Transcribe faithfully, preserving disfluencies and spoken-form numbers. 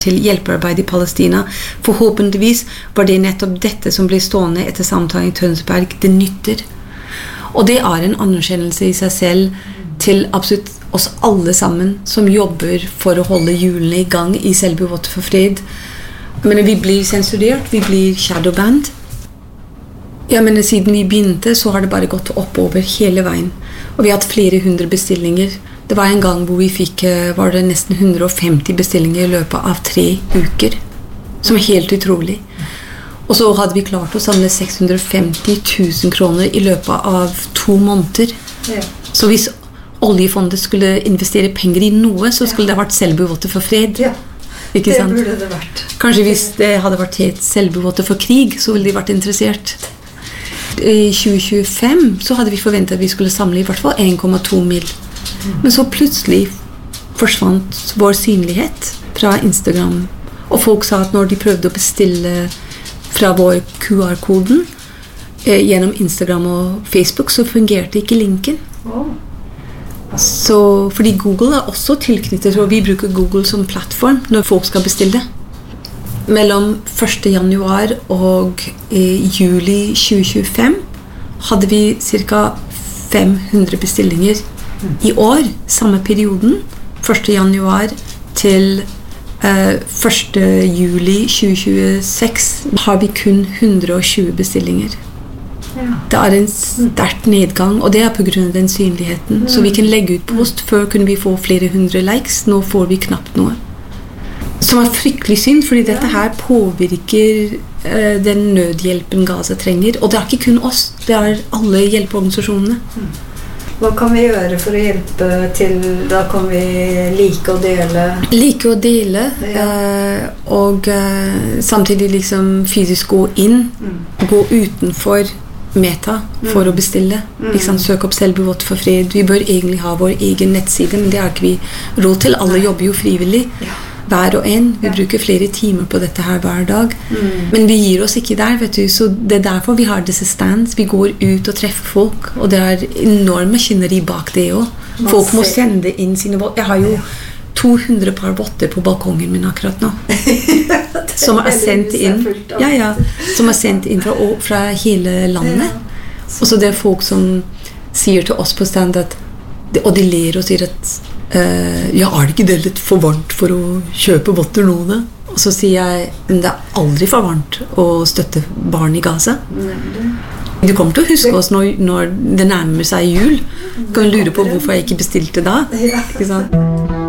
til hjelpearbeid i Palestina. Forhåpentligvis var det nettopp dette som ble stående etter samtalen i Tønsberg. Det nytter. Og det er en anerkjennelse i seg selv til absolutt oss alle sammen som jobber for å holde hjulene i gang i selve Votter for fred. Men vi blir sensurert, vi blir shadowbanned. Ja, men siden vi begynte så har det bare gått oppover hele veien. Og vi har hatt flere hundre bestillinger. Det var en gang hvor vi fikk var det nesten hundre og femti bestillinger i løpet av tre uker. Som er helt utrolig. Og så hadde vi klart å samle seks hundre og femti tusen kroner i løpet av to måneder. Ja. Så hvis oljefondet skulle investere penger i noe, så skulle det ha vært Selbu Votter for fred. Ja. Ikke sant? Det burde det vært. Kanskje hvis det hadde vært helt Selbu Votter for krig, så ville de vært interessert. I tjue tjuefem så hadde vi forventet at vi skulle samle i hvert fall en komma to mil. Men så plutselig forsvant vår synlighet fra Instagram. Og folk sa at når de prøvde å bestille fra vår Q R-koden eh, gjennom Instagram og Facebook, så fungerte ikke linken. Oh. Så, fordi Google er også tilknyttet, og vi bruker Google som plattform når folk skal bestille. Mellom første januar og eh, juli tjue tjuefem hadde vi cirka fem hundre bestillinger. I år, samme perioden, første januar til eh, første juli tjue tjueseks, har vi kun hundre og tjue bestillinger. Ja. Det er en sterk nedgang, og det er på grunn av den synligheten. Mm. Så vi kan legge ut post. Før kunne vi få flere hundre likes, nå får vi knapt noe. Som er fryktelig synd, fordi dette her påvirker eh, den nødhjelpen Gaza trenger. Og det er ikke kun oss, det er alle hjelpeorganisasjonene. Mm. Hva kan vi gjøre for å hjelpe til? Da kan vi like å dele. Like å dele, ja. eh, og eh, samtidig liksom fysisk gå inn, mm. gå utenfor Meta for mm. å bestille. Mm. Liksom, søk opp Selbu Votter for fred. Vi bør egentlig ha vår egen nettside, men det har ikke vi råd til. Alle jobber jo frivillig. Ja. Hver og en. Vi ja. bruker flere timer på dette her hver dag. Mm. Men vi gir oss ikke der, vet du. Så det er derfor vi har disse stands. Vi går ut og treffer folk, og det er enorm maskineri bak det også. Folk må sende inn sine votter. Jeg har jo to hundre par votter på balkongen min akkurat nå. Som er sendt inn. Ja, ja. Som er sendt inn fra, fra hele landet. Og så det er folk som sier til oss på stand at, og de ler og sier at Uh, ja, er det ikke det litt for varmt for å kjøpe votter nå da? Og så sier jeg, men det er aldri for varmt å støtte barn i Gaza. Du kommer til å huske oss når, når det nærmer seg jul. Du kan lure på hvorfor jeg ikke bestilte da. Ikke sant?